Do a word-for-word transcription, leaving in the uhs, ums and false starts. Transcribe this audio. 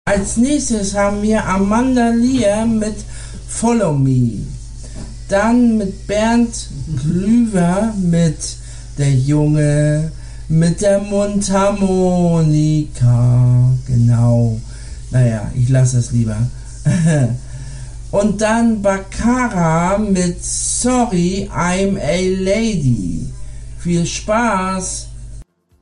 Als nächstes haben wir Amanda Lear mit Follow Me. Dann mit Bernd Glüwer mit Der Junge mit der Mundharmonika. Genau. Naja, ich lasse es lieber. Und dann Baccara mit Sorry, I'm a Lady. Viel Spaß!